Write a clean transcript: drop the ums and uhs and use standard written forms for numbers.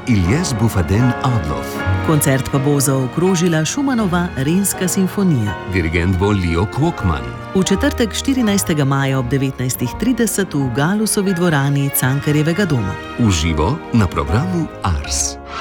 Ilyes Bufaden Adloff. Koncert pa bo zaokrožila Schumannova Renska simfonija. Dirigent bo Leo Kvokman. V četrtek 14. maja ob 19:30 v Galusovi dvorani Cankarjevega doma. V živo na programu Ars.